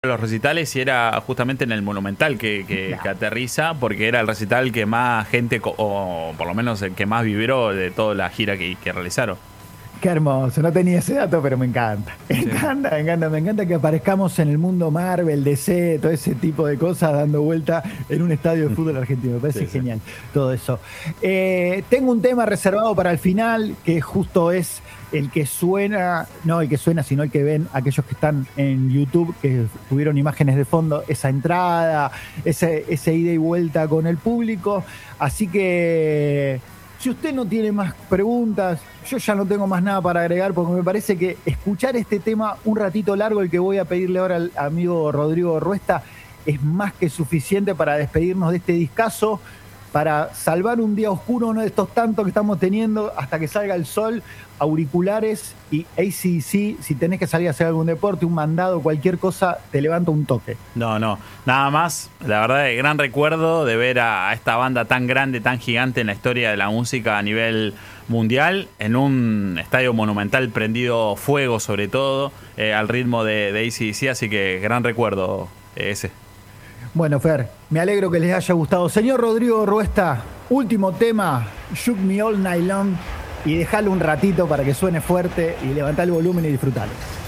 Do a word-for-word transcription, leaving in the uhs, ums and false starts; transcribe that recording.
los recitales y era justamente en el Monumental que, que, Claro. que aterriza, porque era el recital que más gente, co- o por lo menos el que más vibró de toda la gira que, que realizaron. Qué hermoso, no tenía ese dato, pero me encanta. Me Sí. encanta, me encanta, me encanta que aparezcamos en el mundo Marvel, D C, todo ese tipo de cosas dando vuelta en un estadio de fútbol argentino. Me parece Sí, sí. genial todo eso. Eh, tengo un tema reservado para el final, que justo es el que suena, no el que suena, sino el que ven aquellos que están en YouTube, que tuvieron imágenes de fondo, esa entrada, ese, ese ida y vuelta con el público. Así que si usted no tiene más preguntas, yo ya no tengo más nada para agregar, porque me parece que escuchar este tema un ratito largo, el que voy a pedirle ahora al amigo Rodrigo Ruesta, es más que suficiente para despedirnos de este discazo, para salvar un día oscuro, uno de estos tantos que estamos teniendo, hasta que salga el sol, auriculares y A C D C. Si tenés que salir a hacer algún deporte, un mandado, cualquier cosa, te levanta un toque. No, no, nada más. La verdad, el gran recuerdo de ver a, a esta banda tan grande, tan gigante en la historia de la música a nivel mundial, en un estadio monumental prendido fuego sobre todo, eh, al ritmo de, de A C D C, así que gran recuerdo eh, ese. Bueno, Fer, me alegro que les haya gustado. Señor Rodrigo Ruesta, último tema, Shook Me All Night Long, y dejalo un ratito para que suene fuerte y levantá el volumen y disfrutalo.